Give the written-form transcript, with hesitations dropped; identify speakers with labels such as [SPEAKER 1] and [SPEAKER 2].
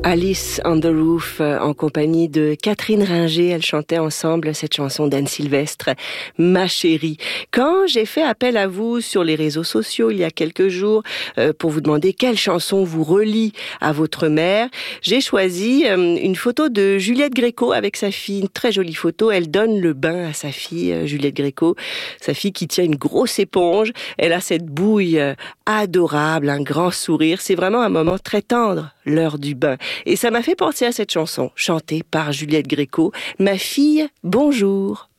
[SPEAKER 1] Alice on the Roof en compagnie de Catherine Ringer. Elles chantaient ensemble cette chanson d'Anne Sylvestre, Ma chérie. Quand j'ai fait appel à vous sur les réseaux sociaux il y a quelques jours pour vous demander quelle chanson vous relie à votre mère, j'ai choisi une photo de Juliette Gréco avec sa fille, une très jolie photo. Elle donne le bain à sa fille, Juliette Gréco, sa fille qui tient une grosse éponge. Elle a cette bouille adorable, un grand sourire. C'est vraiment un moment très tendre, l'heure du bain. Et ça m'a fait penser à cette chanson, chantée par Juliette Gréco, Ma fille, bonjour.